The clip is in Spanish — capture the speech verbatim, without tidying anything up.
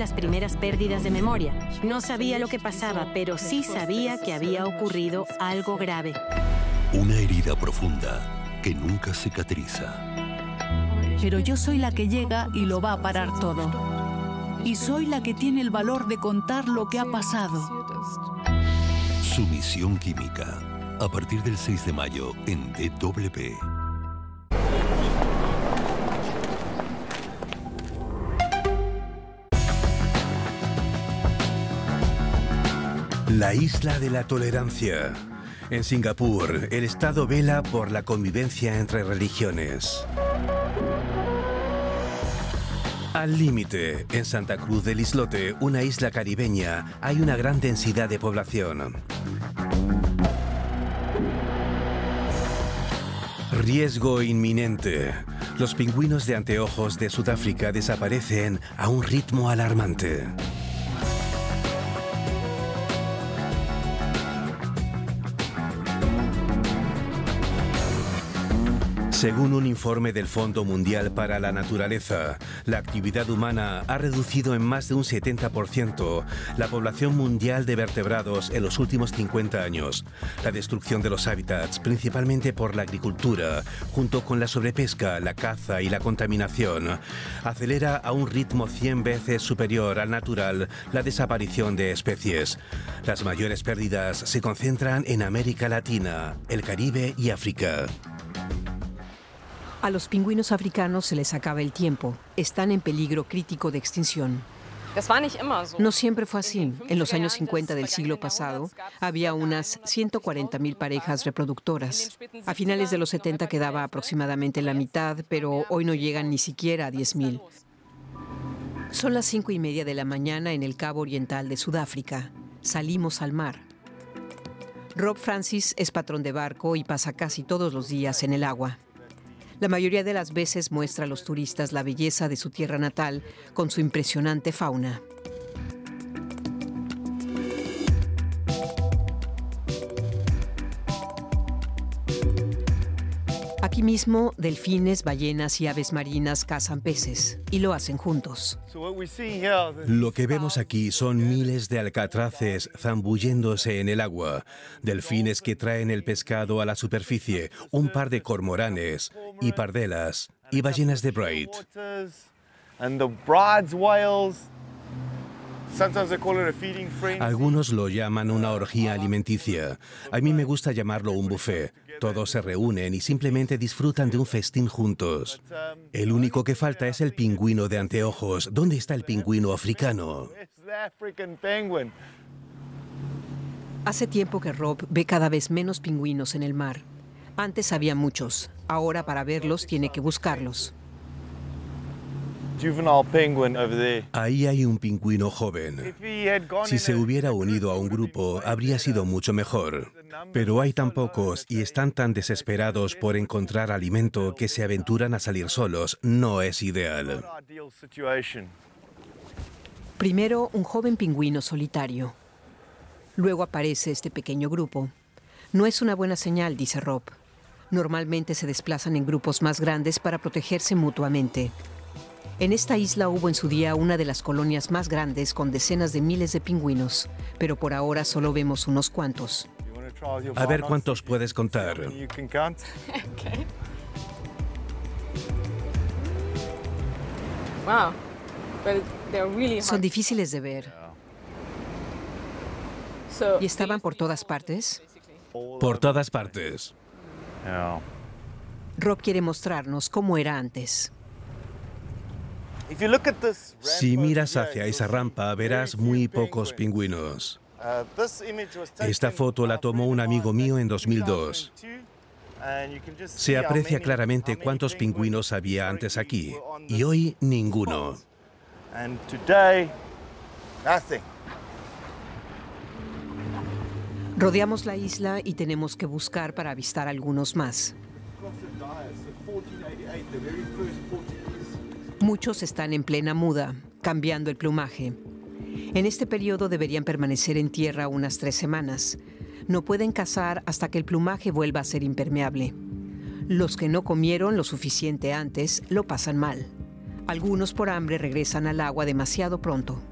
las primeras pérdidas de memoria. No sabía lo que pasaba, pero sí sabía que había ocurrido algo grave. Una herida profunda que nunca cicatriza. Pero yo soy la que llega y lo va a parar todo. Y soy la que tiene el valor de contar lo que ha pasado. Sumisión química. A partir del seis de mayo en D W. La isla de la tolerancia. En Singapur, el Estado vela por la convivencia entre religiones. Al límite, en Santa Cruz del Islote, una isla caribeña, hay una gran densidad de población. Riesgo inminente. Los pingüinos de anteojos de Sudáfrica desaparecen a un ritmo alarmante. Según un informe del Fondo Mundial para la Naturaleza, la actividad humana ha reducido en más de un setenta por ciento la población mundial de vertebrados en los últimos cincuenta años. La destrucción de los hábitats, principalmente por la agricultura, junto con la sobrepesca, la caza y la contaminación, acelera a un ritmo cien veces superior al natural la desaparición de especies. Las mayores pérdidas se concentran en América Latina, el Caribe y África. A los pingüinos africanos se les acaba el tiempo. Están en peligro crítico de extinción. No siempre fue así. En los años cincuenta del siglo pasado había unas ciento cuarenta mil parejas reproductoras. A finales de los setenta quedaba aproximadamente la mitad, pero hoy no llegan ni siquiera a diez mil. Son las cinco y media de la mañana en el Cabo Oriental de Sudáfrica. Salimos al mar. Rob Francis es patrón de barco y pasa casi todos los días en el agua. La mayoría de las veces muestra a los turistas la belleza de su tierra natal con su impresionante fauna. Aquí mismo, delfines, ballenas y aves marinas cazan peces y lo hacen juntos. Lo que vemos aquí son miles de alcatraces zambulléndose en el agua, delfines que traen el pescado a la superficie, un par de cormoranes y pardelas y ballenas de Braid. Algunos lo llaman una orgía alimenticia. A mí me gusta llamarlo un buffet. Todos se reúnen y simplemente disfrutan de un festín juntos. El único que falta es el pingüino de anteojos. ¿Dónde está el pingüino africano? Hace tiempo que Rob ve cada vez menos pingüinos en el mar. Antes había muchos. Ahora para verlos tiene que buscarlos. Ahí hay un pingüino joven. Si se hubiera unido a un grupo, habría sido mucho mejor. Pero hay tan pocos y están tan desesperados por encontrar alimento que se aventuran a salir solos. No es ideal. Primero, un joven pingüino solitario. Luego aparece este pequeño grupo. No es una buena señal, dice Rob. Normalmente se desplazan en grupos más grandes para protegerse mutuamente. En esta isla hubo en su día una de las colonias más grandes con decenas de miles de pingüinos, pero por ahora solo vemos unos cuantos. A ver cuántos puedes contar. Son difíciles de ver. ¿Y estaban por todas partes? Por todas partes. Rob quiere mostrarnos cómo era antes. Si miras hacia esa rampa, verás muy pocos pingüinos. Esta foto la tomó un amigo mío en dos mil dos. Se aprecia claramente cuántos pingüinos había antes aquí, y hoy ninguno. Rodeamos la isla y tenemos que buscar para avistar algunos más. Muchos están en plena muda, cambiando el plumaje. En este periodo deberían permanecer en tierra unas tres semanas. No pueden cazar hasta que el plumaje vuelva a ser impermeable. Los que no comieron lo suficiente antes lo pasan mal. Algunos por hambre regresan al agua demasiado pronto.